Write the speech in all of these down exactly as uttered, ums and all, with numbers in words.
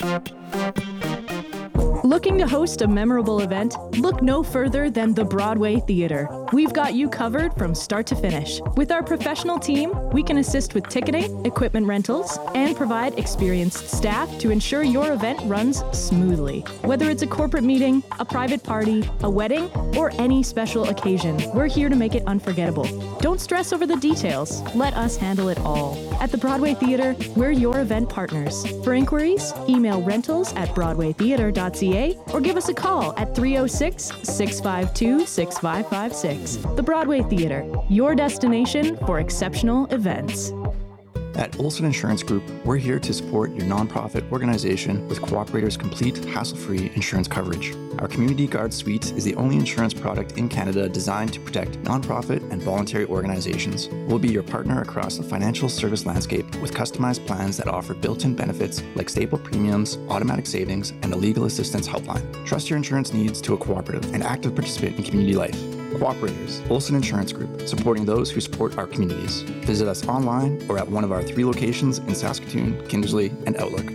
Looking to host a memorable event? Look no further than the Broadway Theatre. We've got you covered from start to finish. With our professional team, we can assist with ticketing, equipment rentals, and provide experienced staff to ensure your event runs smoothly. Whether it's a corporate meeting, a private party, a wedding, or any special occasion, we're here to make it unforgettable. Don't stress over the details. Let us handle it all. At the Broadway Theatre, we're your event partners. For inquiries, email rentals at broadway theatre dot c a or give us a call at three oh six, six five two, six five five six. The Broadway Theatre, your destination for exceptional events. At Olson Insurance Group, we're here to support your nonprofit organization with Cooperator's complete, hassle-free insurance coverage. Our Community Guard Suite is the only insurance product in Canada designed to protect nonprofit and voluntary organizations. We'll be your partner across the financial service landscape with customized plans that offer built-in benefits like stable premiums, automatic savings, and a legal assistance helpline. Trust your insurance needs to a cooperative and active participant in community life. Cooperators, Olson Insurance Group, supporting those who support our communities. Visit us online or at one of our three locations in Saskatoon, Kindersley, and Outlook.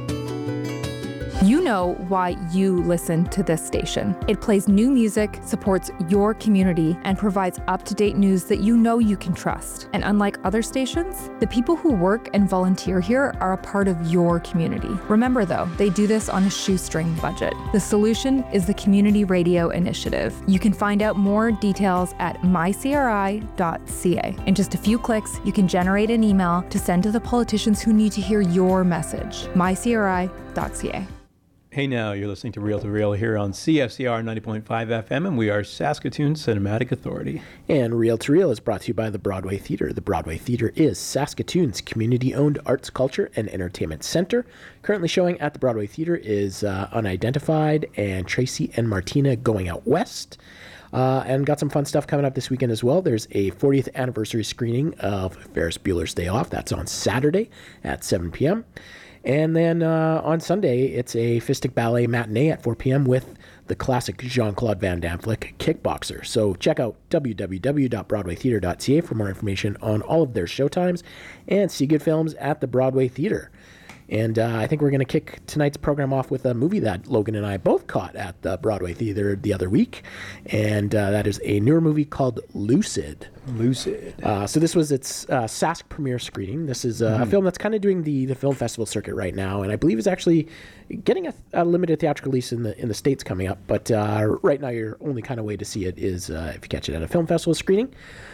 You know why you listen to this station. It plays new music, supports your community, and provides up-to-date news that you know you can trust. And unlike other stations, the people who work and volunteer here are a part of your community. Remember though, they do this on a shoestring budget. The solution is the Community Radio Initiative. You can find out more details at my c r i dot c a. In just a few clicks, you can generate an email to send to the politicians who need to hear your message. my c r i dot c a. Hey now, you're listening to Real to Real here on C F C R ninety point five F M, and we are Saskatoon Cinematic Authority. And Real to Real is brought to you by the Broadway Theatre. The Broadway Theatre is Saskatoon's community-owned arts, culture, and entertainment center. Currently showing at the Broadway Theatre is uh, Unidentified and Tracy and Martina Going Out West. Uh, and got some fun stuff coming up this weekend as well. There's a fortieth anniversary screening of Ferris Bueller's Day Off. That's on Saturday at seven p.m. And then uh, on Sunday, it's a Fistic Ballet matinee at four p.m. with the classic Jean-Claude Van Damme flick, Kickboxer. So check out w w w dot broadway theatre dot c a for more information on all of their showtimes and see good films at the Broadway Theatre. And uh, I think we're going to kick tonight's program off with a movie that Logan and I both caught at the Broadway Theatre the other week. And uh, that is a newer movie called Lucid. Lucid. Uh, so this was its uh, Sask premiere screening. This is uh, mm. a film that's kind of doing the, the film festival circuit right now. And I believe is actually getting a, a limited theatrical release in the in the States coming up. But uh, right now, your only kind of way to see it is uh, if you catch it at a film festival screening.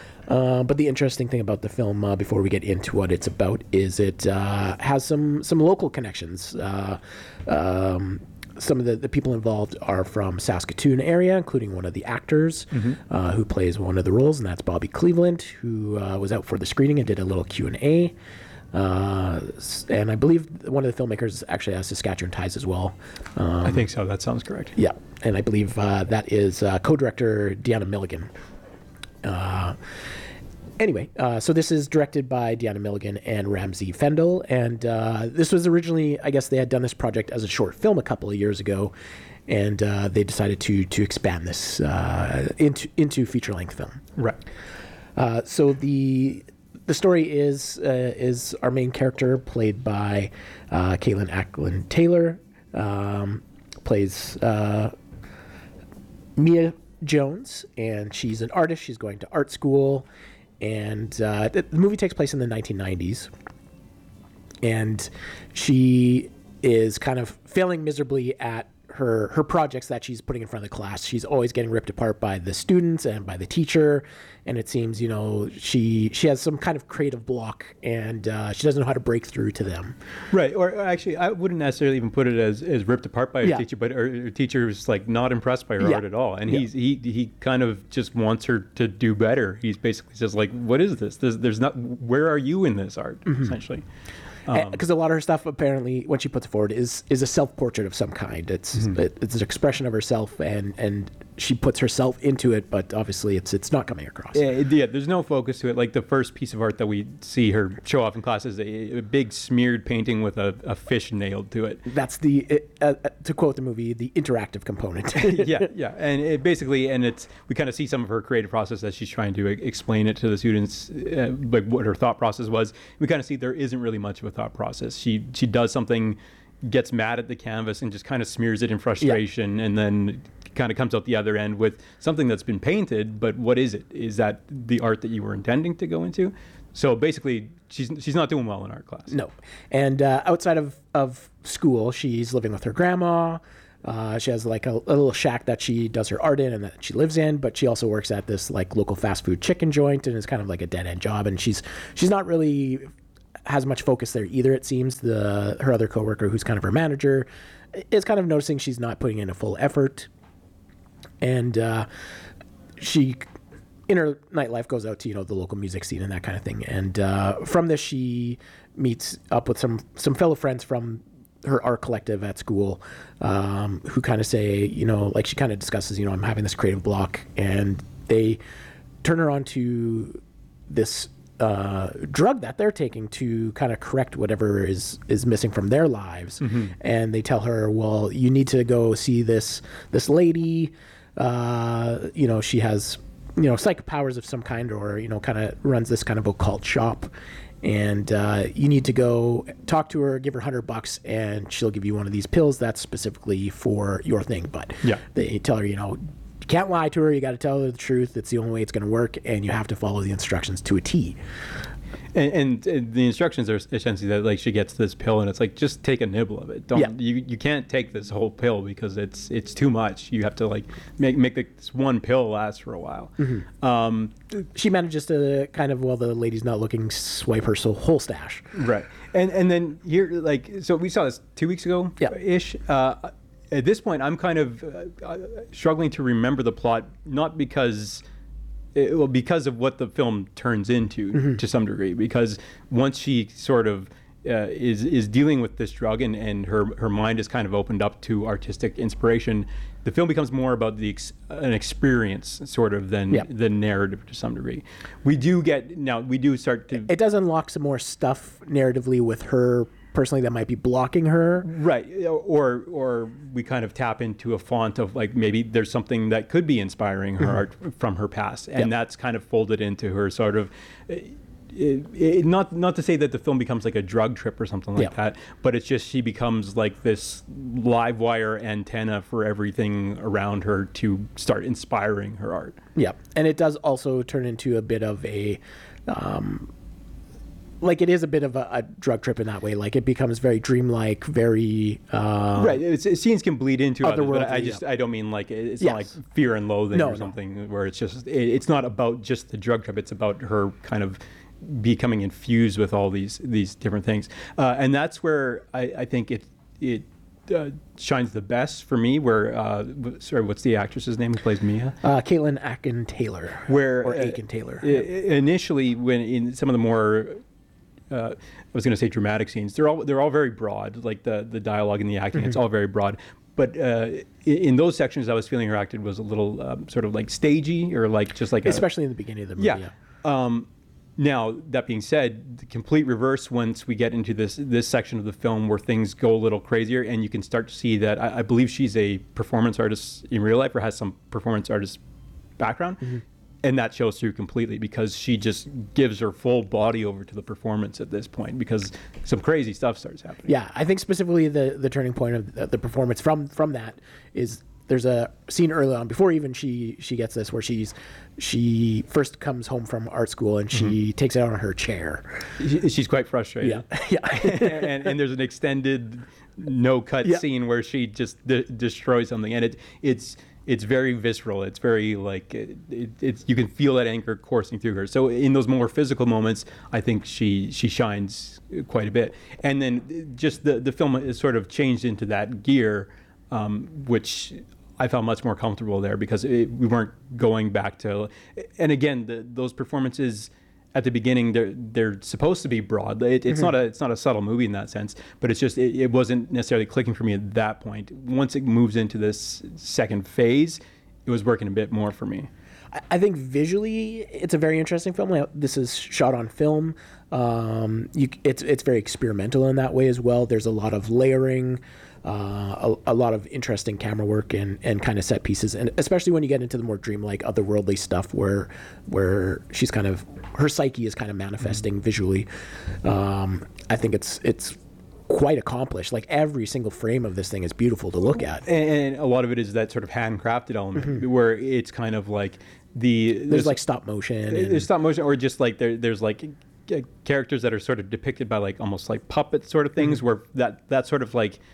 Uh, but the interesting thing about the film, uh, before we get into what it's about, is it uh, has some some local connections. Uh, um, some of the, the people involved are from Saskatoon area, including one of the actors mm-hmm. uh, who plays one of the roles, and that's Bobby Cleveland, who uh, was out for the screening and did a little Q and A. Uh, and I believe one of the filmmakers actually has Saskatchewan ties as well. Um, I think so. That sounds correct. Yeah, and I believe uh, that is uh, co-director Deanna Milligan. Uh, anyway, uh, so this is directed by Deanna Milligan and Ramsey Fendel, and uh, this was originally, I guess they had done this project as a short film a couple of years ago, and uh, they decided to to expand this uh, into into feature-length film. Right. Uh, so the the story is uh, is our main character, played by uh, Caitlin Ackland Taylor, um, plays uh, Mia Jones, and she's an artist. She's going to art school, and uh, the, the movie takes place in the nineteen nineties, and she is kind of failing miserably at her her projects that she's putting in front of the class. She's always getting ripped apart by the students and by the teacher, and it seems, you know, she she has some kind of creative block, and uh, she doesn't know how to break through to them. Right, or actually, I wouldn't necessarily even put it as, as ripped apart by her yeah. teacher, but her, her teacher was like not impressed by her yeah. art at all, and yeah. he's he he kind of just wants her to do better. He's basically just like, what is this? There's, there's not. Where are you in this art? Mm-hmm. Essentially. Because um, a lot of her stuff, apparently, when she puts it forward, is is a self-portrait of some kind. It's mm-hmm. it, it's an expression of herself, and, and she puts herself into it, but obviously it's it's not coming across. Yeah, yeah, there's no focus to it. Like the first piece of art that we see her show off in class is a, a big smeared painting with a, a fish nailed to it. That's the, uh, uh, to quote the movie, the interactive component. yeah, yeah, and it basically, and it's we kind of see some of her creative process as she's trying to explain it to the students, uh, like what her thought process was. We kind of see there isn't really much of a thought process. She she does something gets mad at the canvas and just kind of smears it in frustration, yeah. and then kind of comes out the other end with something that's been painted, but what is it? Is that the art that you were intending to go into? So basically, she's she's not doing well in art class. No. And uh, outside of, of school, she's living with her grandma. Uh, she has like a, a little shack that she does her art in and that she lives in, but she also works at this like local fast food chicken joint, and it's kind of like a dead end job. And she's she's not really has much focus there either. It seems the her other coworker, who's kind of her manager, is kind of noticing she's not putting in a full effort, and uh, she in her nightlife goes out to you know the local music scene and that kind of thing. And uh, from this, she meets up with some some fellow friends from her art collective at school, um, who kind of say, you know, like she kind of discusses, you know, I'm having this creative block, and they turn her on to this uh, drug that they're taking to kind of correct whatever is, is missing from their lives. Mm-hmm. And they tell her, well, you need to go see this, this lady, uh, you know, she has, you know, psychic powers of some kind, or, you know, kind of runs this kind of occult shop. And uh, you need to go talk to her, give her a hundred bucks, and she'll give you one of these pills that's specifically for your thing. But yeah. they tell her, you know, you can't lie to her. You got to tell her the truth. It's the only way it's going to work, and you have to follow the instructions to a T. And, and the instructions are essentially that like she gets this pill, and it's like, just take a nibble of it. Don't yeah. you you can't take this whole pill because it's it's too much. You have to like make make this one pill last for a while. Mm-hmm. Um, she manages to kind of, while the lady's not looking, swipe her so whole stash. Right. And and then here, like, so we saw this two weeks ago yeah. ish. Uh, at this point, I'm kind of uh, struggling to remember the plot, not because. It, well, because of what the film turns into, mm-hmm. to some degree, because once she sort of uh, is is dealing with this drug, and, and her her mind is kind of opened up to artistic inspiration, the film becomes more about the ex, an experience sort of than yeah. the narrative to some degree. We do get now we do start to it does unlock some more stuff narratively with her personally that might be blocking her, right? Or or we kind of tap into a font of like, maybe there's something that could be inspiring her mm-hmm. art from her past, and yep. that's kind of folded into her sort of it, it, not not to say that the film becomes like a drug trip or something like yep. that, but it's just she becomes like this live wire antenna for everything around her to start inspiring her art. Yeah, and it does also turn into a bit of a um like it is a bit of a, a drug trip in that way. Like it becomes very dreamlike, very uh, right. It's, it, scenes can bleed into others, but I just yeah. I don't mean like it's yes. not like Fear and Loathing no, or something no. where it's just it, it's not about just the drug trip. It's about her kind of becoming infused with all these these different things, uh, and that's where I, I think it it. Uh, shines the best for me. Where uh, sorry, what's the actress's name who plays Mia? Uh, Caitlin Akin Taylor. Where or uh, Aiken Taylor. I, initially, when in some of the more uh, I was going to say dramatic scenes, they're all they're all very broad. Like the the dialogue and the acting, mm-hmm. it's all very broad. But uh, in, in those sections, I was feeling her acting was a little um, sort of like stagey, or like just like especially a, in the beginning of the movie. Yeah. yeah. Um, Now, that being said, the complete reverse once we get into this this section of the film where things go a little crazier, and you can start to see that I, I believe she's a performance artist in real life, or has some performance artist background, mm-hmm. and that shows through completely, because she just gives her full body over to the performance at this point, because some crazy stuff starts happening. Yeah, I think specifically the the turning point of the, the performance from from that is there's a scene early on before even she she gets this, where she's she first comes home from art school, and she mm-hmm. takes it out on her chair. She, she's quite frustrated. Yeah, yeah. and, and there's an extended no cut yeah. scene where she just de- destroys something, and it it's it's very visceral. It's very like it, it, it's you can feel that anger coursing through her. So in those more physical moments, I think she she shines quite a bit. And then just the the film is sort of changed into that gear, um, which I felt much more comfortable there, because it, we weren't going back to, and again, the, those performances at the beginning, they're they're supposed to be broad. It, it's mm-hmm. not a it's not a subtle movie in that sense, but it's just it, it wasn't necessarily clicking for me at that point. Once it moves into this second phase, it was working a bit more for me. I think visually, it's a very interesting film. This is shot on film. Um, you, it's it's very experimental in that way as well. There's a lot of layering, uh, a, a lot of interesting camera work and, and kind of set pieces, and especially when you get into the more dreamlike, otherworldly stuff, where where she's kind of her psyche is kind of manifesting mm-hmm. visually. Um, I think it's it's quite accomplished. Like every single frame of this thing is beautiful to look at. And a lot of it is that sort of handcrafted element mm-hmm. where it's kind of like the there's, there's like stop motion. There's and, stop motion, or just like there, there's like characters that are sort of depicted by like almost like puppet sort of things, mm-hmm. where that that sort of like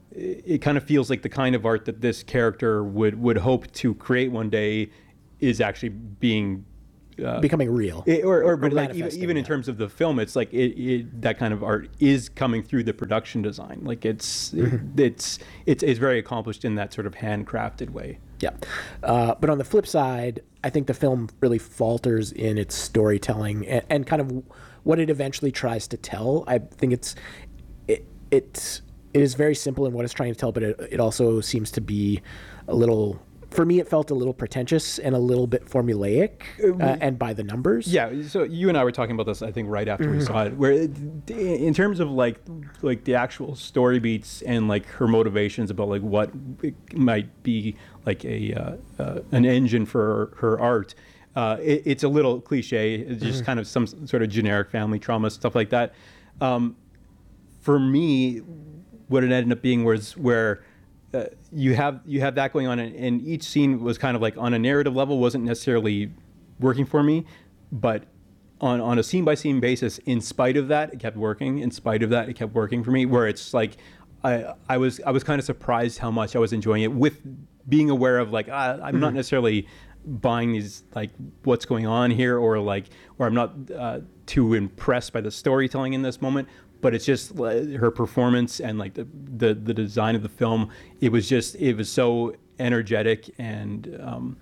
it kind of feels like the kind of art that this character would would hope to create one day is actually being. Uh, becoming real, it, or, or, or but like even, even in terms of the film, it's like it, it, that kind of art is coming through the production design. Like it's mm-hmm. it, it's it's it's very accomplished in that sort of handcrafted way. Yeah, uh, but on the flip side, I think the film really falters in its storytelling and, and kind of what it eventually tries to tell. I think it's it it it is very simple in what it's trying to tell, but it it also seems to be a little. For me, it felt a little pretentious and a little bit formulaic uh, and by the numbers. Yeah, so you and I were talking about this, I think, right after mm-hmm. we saw it, where it, in terms of like like the actual story beats and like her motivations about like what it might be like a uh, uh, an engine for her, her art, uh, it, it's a little cliche. It's just mm-hmm. kind of some sort of generic family trauma, stuff like that. Um, for me, what it ended up being was where Uh, you have you have that going on, and, and each scene was kind of like on a narrative level wasn't necessarily working for me, but on on a scene by scene basis, in spite of that, it kept working. In spite of that, it kept working for me. Where it's like I I was I was kind of surprised how much I was enjoying it, with being aware of like I, I'm mm-hmm. not necessarily buying these like what's going on here, or like or I'm not uh, too impressed by the storytelling in this moment. But it's just uh, her performance and like the, the the design of the film. It was just it was so energetic, and um,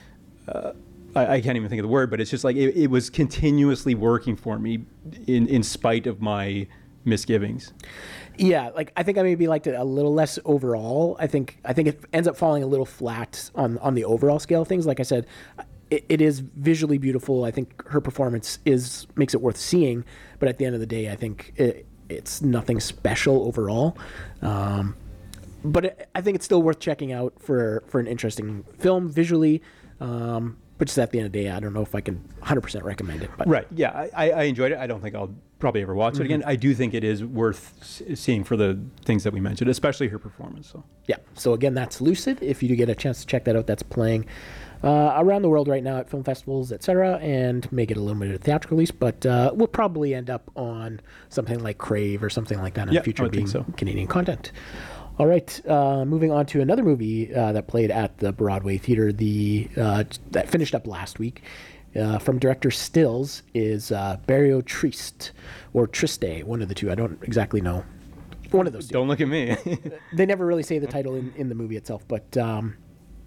uh, I, I can't even think of the word. But it's just like it, it was continuously working for me in in spite of my misgivings. Yeah, like I think I maybe liked it a little less overall. I think I think it ends up falling a little flat on on the overall scale of things. Like I said, it, it is visually beautiful. I think her performance is makes it worth seeing. But at the end of the day, I think it, it's nothing special overall. Um, but it, I think it's still worth checking out for, for an interesting film visually. Um, but just at the end of the day, I don't know if I can one hundred percent recommend it. But. Right. Yeah, I, I enjoyed it. I don't think I'll probably ever watch mm-hmm. it again. I do think it is worth seeing for the things that we mentioned, especially her performance. So yeah. So again, that's Lucid. If you do get a chance to check that out, that's playing uh, around the world right now at film festivals, et cetera, and may get a limited theatrical release, but uh, we'll probably end up on something like Crave or something like that in yeah, the future, being so. Canadian content. All right, uh, moving on to another movie uh, that played at the Broadway Theater, the uh, that finished up last week. Uh, from director Stills is uh, Barrio Triste, or Triste, one of the two. I don't exactly know. One of those two. Don't look at me. They never really say the title in, in the movie itself, but um,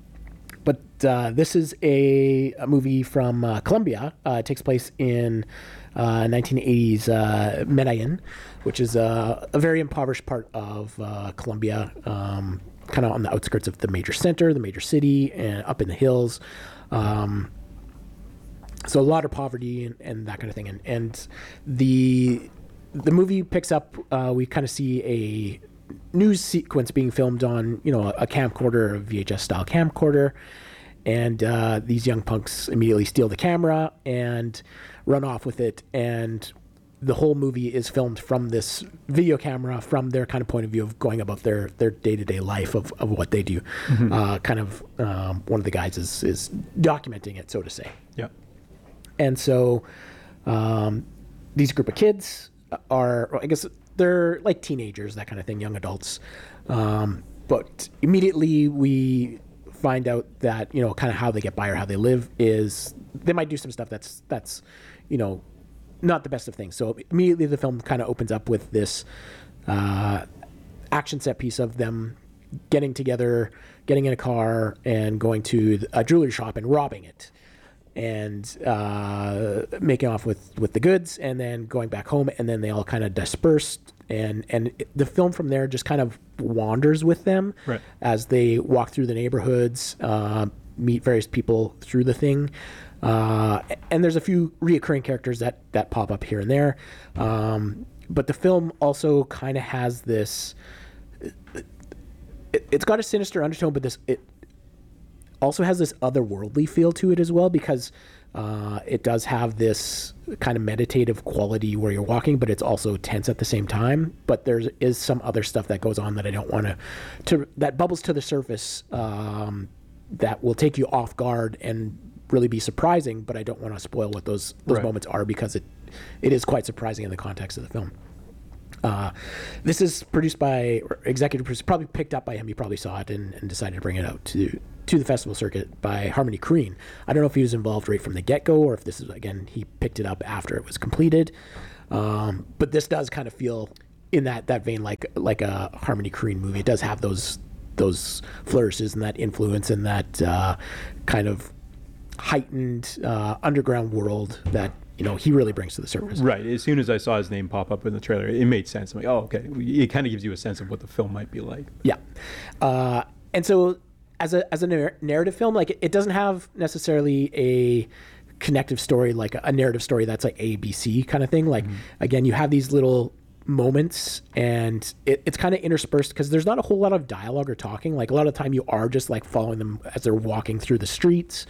but uh, this is a, a movie from uh, Colombia. Uh, it takes place in uh, nineteen eighties uh, Medellin, which is uh, a very impoverished part of uh, Colombia, um, kind of on the outskirts of the major center, the major city, and up in the hills. Um, so a lot of poverty and, and that kind of thing. And, and the the movie picks up, uh, we kind of see a news sequence being filmed on, you know, a camcorder, a V H S style camcorder. And uh, these young punks immediately steal the camera and run off with it. And the whole movie is filmed from this video camera, from their kind of point of view of going about their, their day-to-day life of, of what they do. Mm-hmm. Uh, kind of um, one of the guys is, is documenting it, so to say. Yeah. And so um, these group of kids are, I guess they're like teenagers, that kind of thing, young adults. Um, but immediately we find out that, you know, kind of how they get by or how they live is they might do some stuff that's, that's, you know, not the best of things. So immediately the film kind of opens up with this uh, action set piece of them getting together, getting in a car and going to a jewelry shop and robbing it. And uh, making off with, with the goods and then going back home, and then they all kind of dispersed. And, and it, the film from there just kind of wanders with them right. as they walk through the neighborhoods, uh, meet various people through the thing. Uh, and there's a few reoccurring characters that, that pop up here and there. Um, but the film also kind of has this, it, it's got a sinister undertone, but this, it, also has this otherworldly feel to it as well, because uh, it does have this kind of meditative quality where you're walking, but it's also tense at the same time. But there is some other stuff that goes on that I don't want to, to that bubbles to the surface, um, that will take you off guard and really be surprising. But I don't want to spoil what those those Right. moments are, because it it is quite surprising in the context of the film. Uh, this is produced by, or executive produced, probably picked up by him. He probably saw it and, and decided to bring it out to to the festival circuit by Harmony Korine. I don't know if he was involved right from the get-go, or if this is, again, he picked it up after it was completed. Um, but this does kind of feel in that that vein like like a Harmony Korine movie. It does have those those flourishes and that influence and that uh, kind of heightened uh, underground world that, you know, he really brings to the surface. Right. As soon as I saw his name pop up in the trailer, it made sense. I'm like, oh, okay. It kind of gives you a sense of what the film might be like. Yeah. Uh, and so as a as a nar- narrative film, like it, it doesn't have necessarily a connective story, like a, a narrative story that's like A B C kind of thing. Like, mm-hmm. again, you have these little moments and it, it's kind of interspersed because there's not a whole lot of dialogue or talking. Like a lot of the time you are just like following them as they're walking through the streets,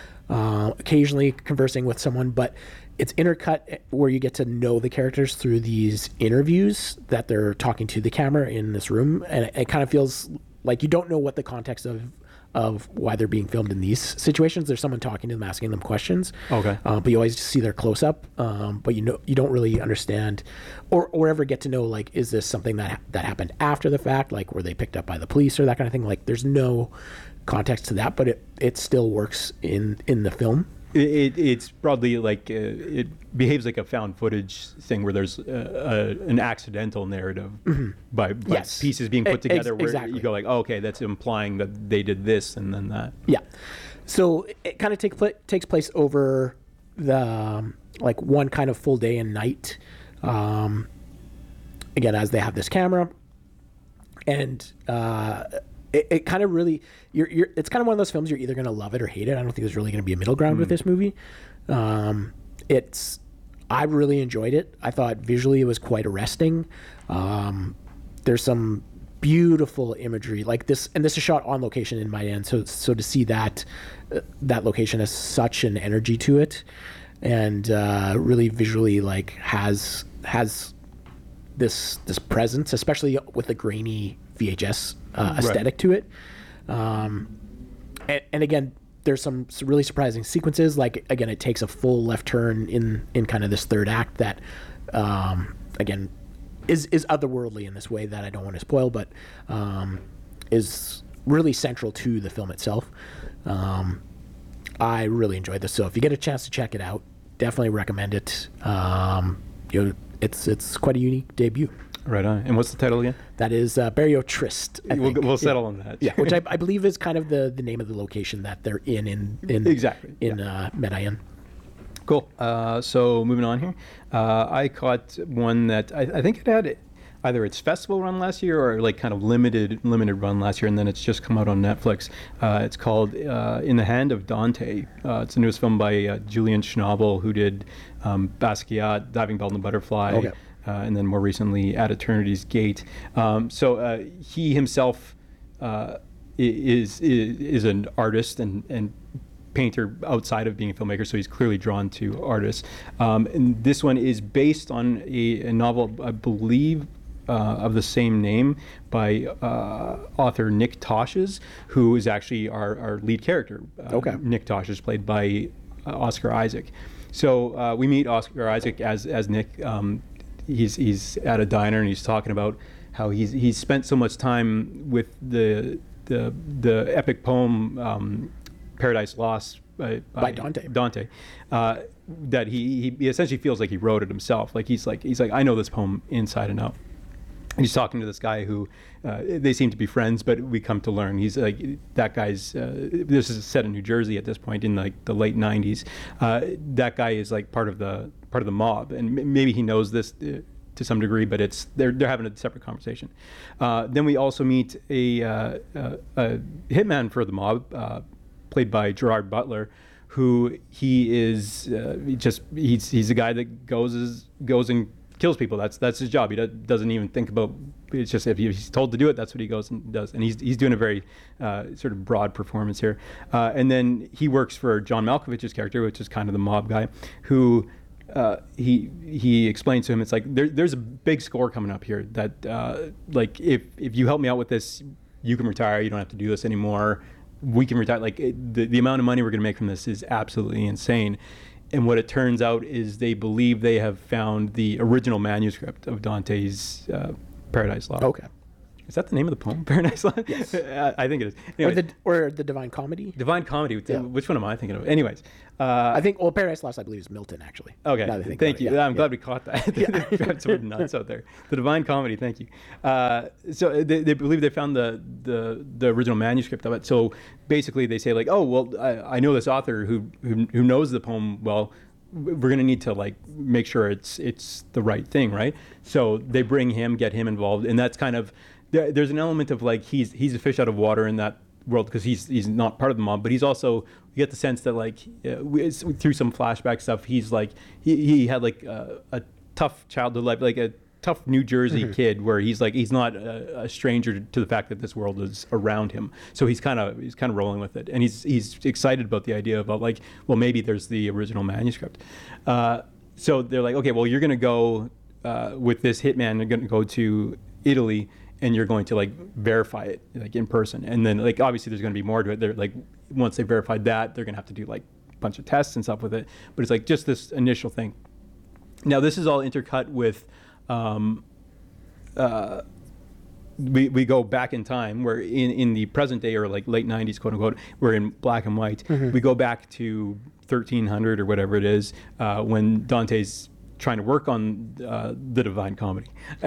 uh, occasionally conversing with someone, but it's intercut where you get to know the characters through these interviews that they're talking to the camera in this room. And it, it kind of feels like you don't know what the context of of why they're being filmed in these situations. There's someone talking to them, asking them questions. Okay. Uh, but you always just see their close up. Um, but you know, you don't really understand or, or ever get to know, like, is this something that, that happened after the fact? Like, were they picked up by the police or that kind of thing? Like, there's no context to that, but it, it still works in, in the film. It, it, it's broadly like uh, it behaves like a found footage thing where there's uh, a, an accidental narrative mm-hmm. by, by yes. pieces being put together Ex- where exactly. you go like, oh, okay, that's implying that they did this and then that. Yeah. So it kind of take pl- takes place over the um, like one kind of full day and night. Um, again, as they have this camera, and uh, it, it kind of really you're you're. It's kind of one of those films you're either going to love it or hate it. I don't think there's really going to be a middle ground mm. with this movie. Um, it's I really enjoyed it. I thought visually it was quite arresting. Um, there's some beautiful imagery like this, and this is shot on location in Miami. So so to see that uh, that location has such an energy to it, and uh, really visually like has has this this presence, especially with the grainy V H S uh, aesthetic right. to it. Um, and, and again, there's some really surprising sequences. Like again, it takes a full left turn in in kind of this third act that, um, again, is is otherworldly in this way that I don't want to spoil, but um, is really central to the film itself. Um, I really enjoyed this, so if you get a chance to check it out, definitely recommend it. Um, you know, it's it's quite a unique debut. Right on. And what's the title again? That is uh, Barrio Triste. I we'll, think. we'll settle yeah. on that. Yeah, which I, I believe is kind of the, the name of the location that they're in in, in exactly in yeah. uh, Medellin. Cool. Uh, so moving on here, uh, I caught one that I, I think it had either its festival run last year or like kind of limited limited run last year, and then it's just come out on Netflix. Uh, it's called uh, In the Hand of Dante. Uh, it's the newest film by uh, Julian Schnabel, who did um, Basquiat, Diving Bell and the Butterfly. Okay. Uh, and then more recently At Eternity's Gate. Um, so uh, he himself uh, is, is is an artist and, and painter outside of being a filmmaker, so he's clearly drawn to artists. Um, and this one is based on a, a novel, I believe, uh, of the same name by uh, author Nick Tosches, who is actually our, our lead character. Uh, okay. Nick Tosches, played by uh, Oscar Isaac. So uh, we meet Oscar Isaac as as Nick. Um, He's he's at a diner and he's talking about how he's he's spent so much time with the the the epic poem um, Paradise Lost by, by, by Dante Dante uh, that he, he essentially feels like he wrote it himself. Like he's like he's like I know this poem inside and out. And he's talking to this guy who uh, they seem to be friends, but we come to learn he's like that guy's. Uh, this is set in New Jersey at this point in like the late nineties. Uh, that guy is like part of the part of the mob, and m- maybe he knows this uh, to some degree, but it's they're they're having a separate conversation. Uh, then we also meet a, uh, uh, a hitman for the mob, uh, played by Gerard Butler, who he is uh, he just he's he's a guy that goes is, goes and kills people. That's that's his job. He do, doesn't even think about it's just if he's told to do it, that's what he goes and does. And he's he's doing a very uh, sort of broad performance here. Uh, and then he works for John Malkovich's character, which is kind of the mob guy, who uh, he he explains to him, it's like there, there's a big score coming up here that uh, like if if you help me out with this, you can retire. You don't have to do this anymore. We can retire. Like it, the the amount of money we're going to make from this is absolutely insane. And what it turns out is they believe they have found the original manuscript of Dante's uh, Paradise Lost. Okay. Is that the name of the poem, Paradise Lost? Yes. I think it is. Or Anyway, the or the Divine Comedy. Divine Comedy. Yeah. Which one am I thinking of? Anyways. Uh, I think well, Paradise Lost, I believe, is Milton actually. Okay, now that I think thank about you. it. Yeah, I'm yeah. glad we caught that. Yeah. Some nuts out there. The Divine Comedy, thank you. Uh, so they, they believe they found the, the the original manuscript of it. So basically they say like, oh, well, I, I know this author who, who who knows the poem well. We're going to need to like make sure it's it's the right thing, right? So they bring him, get him involved. And that's kind of, there, there's an element of like, he's he's a fish out of water in that world because he's he's not part of the mob, but he's also, you get the sense that like uh, we, through some flashback stuff, he's like he, he had like a, a tough childhood life, like a tough New Jersey mm-hmm. kid where he's like he's not a, a stranger to the fact that this world is around him. So he's kind of he's kind of rolling with it, and he's he's excited about the idea about like, well, maybe there's the original manuscript. Uh, so they're like, okay, well, you're gonna go uh, with this hitman. You're gonna go to Italy. And you're going to like verify it like in person, and then like obviously there's going to be more to it. They're like once they verified that, they're going to have to do like a bunch of tests and stuff with it. But it's like just this initial thing. Now this is all intercut with, um, uh, we we go back in time where in in the present day or like late nineties quote unquote, we're in black and white. Mm-hmm. We go back to thirteen hundred or whatever it is uh, when Dante's trying to work on uh, the Divine Comedy,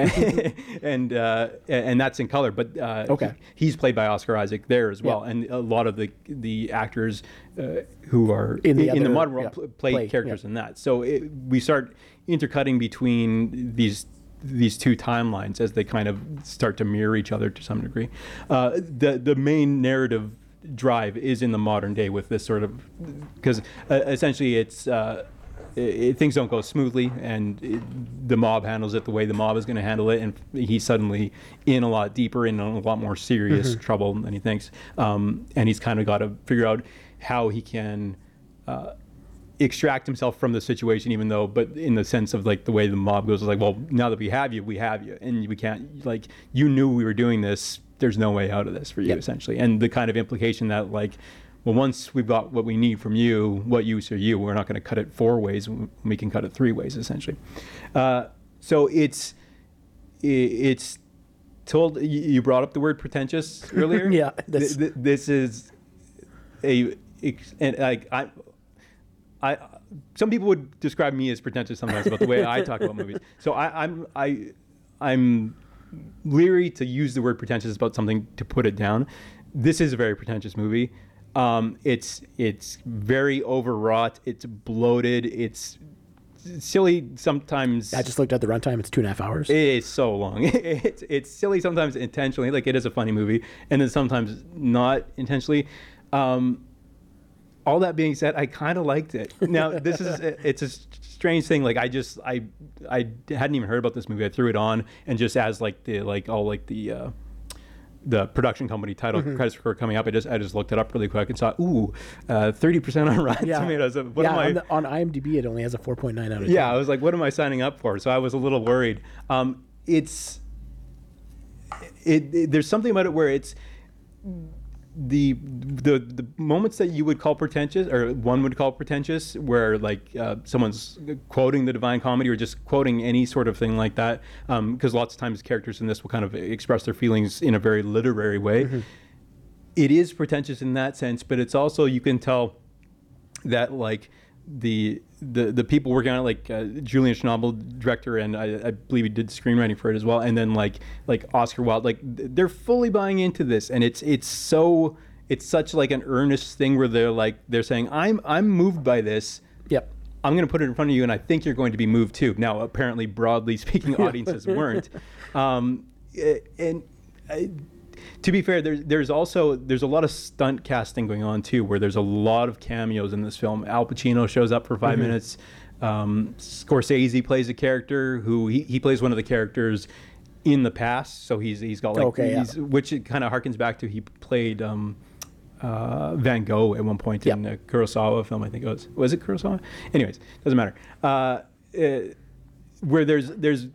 and uh, and that's in color. But uh, okay. he, he's played by Oscar Isaac there as well, yeah. and a lot of the the actors uh, who are in the, in, other, in the modern world yeah, pl- play, play characters yeah. in that. So it, we start intercutting between these these two timelines as they kind of start to mirror each other to some degree. Uh, the the main narrative drive is in the modern day with this sort of, because uh, essentially it's. Uh, It, it, things don't go smoothly, and it, the mob handles it the way the mob is going to handle it, and he's suddenly in a lot deeper, in a lot more serious mm-hmm. trouble than he thinks. Um, and he's kind of got to figure out how he can uh, extract himself from the situation, even though, but in the sense of like the way the mob goes, is like, well, now that we have you, we have you, and we can't, like, you knew we were doing this. There's no way out of this for you, yep. essentially, and the kind of implication that like. Well, once we've got what we need from you, what use are you? We're not going to cut it four ways. We can cut it three ways, essentially. Uh, so it's it's told. You brought up the word pretentious earlier. yeah. This. Th- th- this is a and like I, I. Some people would describe me as pretentious sometimes about the way I talk about movies. So I, I'm I, I'm leery to use the word pretentious about something to put it down. This is a very pretentious movie. Um, it's it's very overwrought. It's bloated. It's silly sometimes. I just looked at the runtime. It's two and a half hours. It's so long. it's it's silly sometimes intentionally, like it is a funny movie, and then sometimes not intentionally. Um, all that being said, I kind of liked it. Now this is it's a strange thing. Like I just I I hadn't even heard about this movie. I threw it on, and just as like the like all like the. Uh, the production company title mm-hmm. credits were coming up. I just I just looked it up really quick and saw, ooh, uh, thirty percent on Rotten yeah. Tomatoes. What yeah, am I? On, the, on IMDb, it only has a four point nine out of ten. Yeah, I was like, what am I signing up for? So I was a little worried. Um, it's, it, it, there's something about it where it's, the the the moments that you would call pretentious, or one would call pretentious, where like uh, someone's quoting the Divine Comedy or just quoting any sort of thing like that, because um, lots of times characters in this will kind of express their feelings in a very literary way. Mm-hmm. It is pretentious in that sense, but it's also, you can tell that like the the the people working on it, like uh, Julian Schnabel, director, and I, I believe he did screenwriting for it as well, and then like like Oscar Wilde, like they're fully buying into this, and it's it's so it's such like an earnest thing where they're like they're saying I'm I'm moved by this. Yep. I'm going to put it in front of you, and I think you're going to be moved too. Now, apparently, broadly speaking, audiences weren't, um, and. I, To be fair, there's there's also there's a lot of stunt casting going on too, where there's a lot of cameos in this film. Al Pacino shows up for five mm-hmm. minutes. Um, Scorsese plays a character who he, he plays one of the characters in the past. So he's he's got like, okay, he's, yeah. which it kind of harkens back to he played um, uh, Van Gogh at one point Yep. in a Kurosawa film. I think it was. Was it Kurosawa? Anyways, doesn't matter. Uh, uh, where there's there's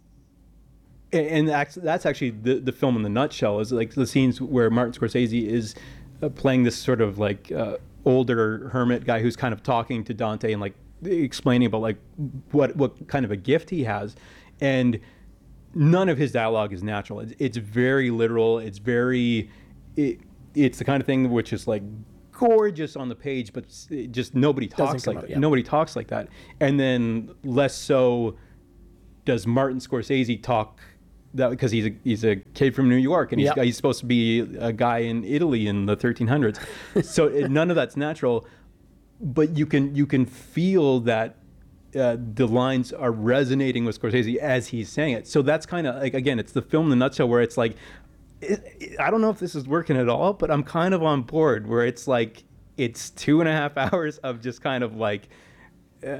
and that's, that's actually the, the film in the nutshell, is like the scenes where Martin Scorsese is uh, playing this sort of like uh, older hermit guy who's kind of talking to Dante and like explaining about like what what kind of a gift he has, and none of his dialogue is natural. It's, it's very literal. It's very it, it's the kind of thing which is like gorgeous on the page, but it just nobody talks like out, that. yeah. Nobody talks like that. And then less so does Martin Scorsese talk that, because he's a he's a kid from New York, and he's Yep. he's supposed to be a guy in Italy in the thirteen hundreds. So it, none of that's natural, but you can you can feel that uh, the lines are resonating with Scorsese as he's saying it. So that's kind of like, again, it's the film in the nutshell, where it's like, it, it, I don't know if this is working at all, but I'm kind of on board, where it's like it's two and a half hours of just kind of like. Uh,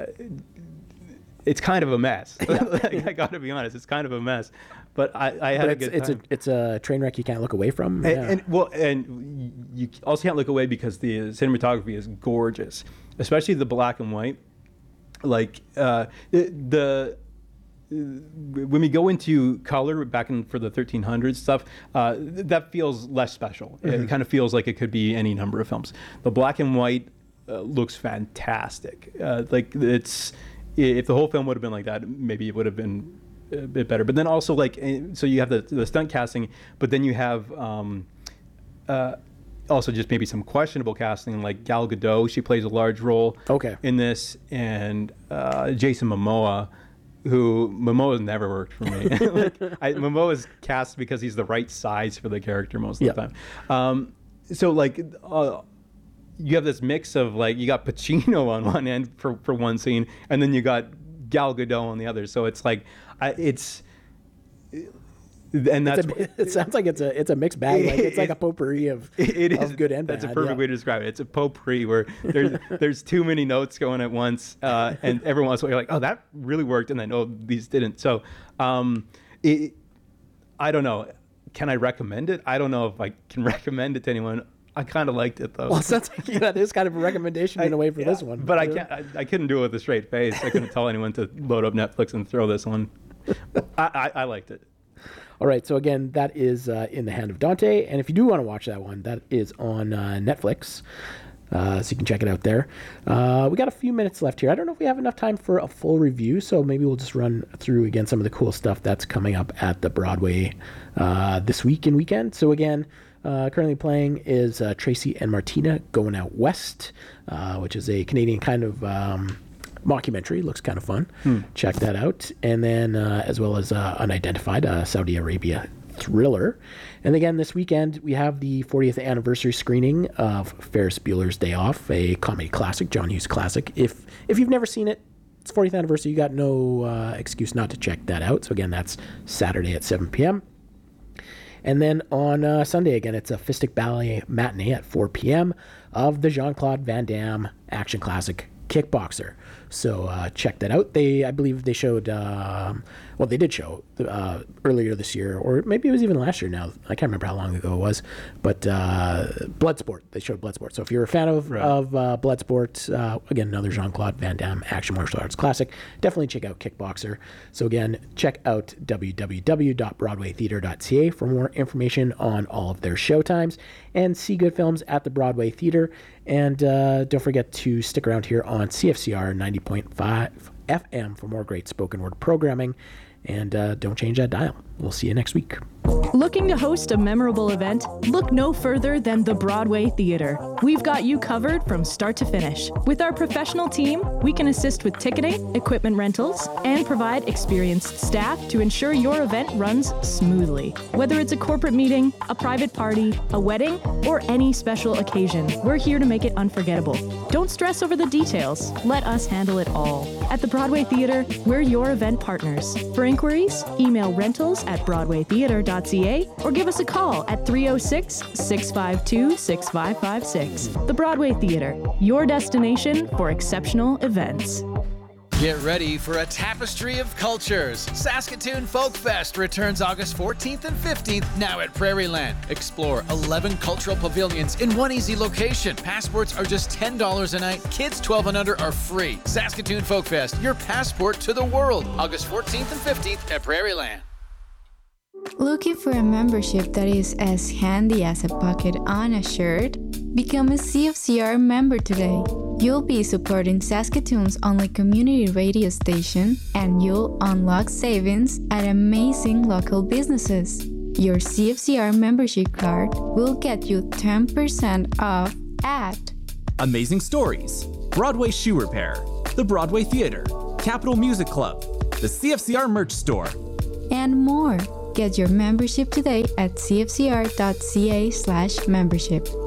it's kind of a mess. Like, I got to be honest, it's kind of a mess. But I, I had But a it's, good it's time. a it's a train wreck you can't look away from. And, Yeah. and well, and you also can't look away because the cinematography is gorgeous, especially the black and white. Like uh, the, the when we go into color back in for the thirteen hundreds stuff, uh, that feels less special. Mm-hmm. It kind of feels like it could be any number of films. The black and white uh, looks fantastic. Uh, like it's if the whole film would have been like that, maybe it would have been a bit better. But then also like, so you have the, the stunt casting, but then you have um, uh, also just maybe some questionable casting, like Gal Gadot. She plays a large role Okay. in this, and uh, Jason Momoa, who Momoa's never worked for me. Like, I, Momoa's cast because he's the right size for the character most of Yep. the time. Um, so like, uh, you have this mix of like, you got Pacino on one end for, for one scene, and then you got Gal Gadot on the other. So it's like, I, it's, and that's It's a, it sounds like it's a it's a mixed bag. Like it's like a potpourri of, it is of good and bad. That's a perfect yeah. way to describe it. It's a potpourri where there's there's too many notes going at once, uh, and every once in a while you're like, oh, that really worked, and then oh, these didn't. So, um, it, I don't know. Can I recommend it? I don't know if I can recommend it to anyone. I kind of liked it though. Well, it sounds like yeah, that is kind of a recommendation in a way for Yeah, this one. but I Yeah. can't. I, I couldn't do it with a straight face. I couldn't tell anyone to load up Netflix and throw this one. I, I, I liked it. All right, so again, that is uh, In the Hand of Dante, and if you do want to watch that one, that is on uh, Netflix, uh, so you can check it out there. Uh, we got a few minutes left here. I don't know if we have enough time for a full review, so maybe we'll just run through again some of the cool stuff that's coming up at the Broadway uh, this week and weekend. So again, uh, currently playing is uh, Tracy and Martina Going Out West, uh, which is a Canadian kind of um, mockumentary. Looks kind of fun. Hmm. Check that out. And then uh, as well as uh, Unidentified, uh, Saudi Arabia thriller. And again, this weekend we have the fortieth anniversary screening of Ferris Bueller's Day Off, a comedy classic, John Hughes classic. If if you've never seen it, it's fortieth anniversary. You got no uh, excuse not to check that out. So again, that's Saturday at seven p.m. And then on uh, Sunday, again, it's a Fistic Ballet matinee at four p.m. of the Jean-Claude Van Damme action classic Kickboxer. So uh, check that out. They, I believe they showed, um, well, they did show uh, earlier this year, or maybe it was even last year now. I can't remember how long ago it was, but uh, Bloodsport. They showed Bloodsport. So if you're a fan of, Right. of uh, Bloodsport, uh, again, another Jean-Claude Van Damme action martial arts classic, definitely check out Kickboxer. So again, check out w w w dot broadway theater dot c a for more information on all of their showtimes, and see good films at the Broadway Theater. And uh, don't forget to stick around here on C F C R ninety point five F M for more great spoken word programming. And uh, don't change that dial. We'll see you next week. Looking to host a memorable event? Look no further than the Broadway Theater. We've got you covered from start to finish. With our professional team, we can assist with ticketing, equipment rentals, and provide experienced staff to ensure your event runs smoothly. Whether it's a corporate meeting, a private party, a wedding, or any special occasion, we're here to make it unforgettable. Don't stress over the details. Let us handle it all. At the Broadway Theater, we're your event partners. For inquiries, email rentals at broadway theater dot c a or give us a call at three oh six, six five two, six five five six. The Broadway Theater, your destination for exceptional events. Get ready for a tapestry of cultures. Saskatoon Folk Fest returns August fourteenth and fifteenth, now at Prairieland. Explore eleven cultural pavilions in one easy location. Passports are just ten dollars a night. Kids twelve and under are free. Saskatoon Folk Fest, your passport to the world. August fourteenth and fifteenth at Prairieland. Looking for a membership that is as handy as a pocket on a shirt? Become a C F C R member today. You'll be supporting Saskatoon's only community radio station, and you'll unlock savings at amazing local businesses. Your C F C R membership card will get you ten percent off at Amazing Stories, Broadway Shoe Repair, the Broadway Theater, Capital Music Club, the C F C R merch store, and more. Get your membership today at c f c r dot c a slash membership.